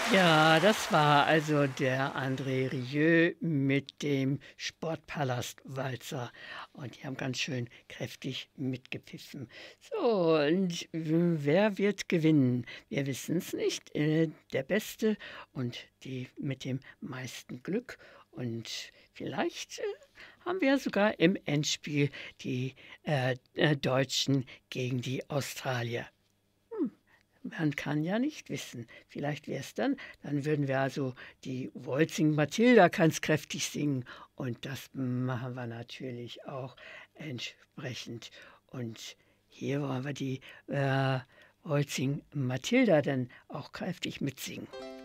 Ja, das war also der André Rieu mit dem Sportpalast-Walzer. Und die haben ganz schön kräftig mitgepfiffen. So, und wer wird gewinnen? Wir wissen es nicht. Der Beste und die mit dem meisten Glück. Und vielleicht haben wir sogar im Endspiel die Deutschen gegen die Australier. Man kann ja nicht wissen. Vielleicht wäre es dann würden wir also die Wolzing Mathilda kann's kräftig singen und das machen wir natürlich auch entsprechend. Und hier wollen wir die Wolzing Mathilda dann auch kräftig mitsingen.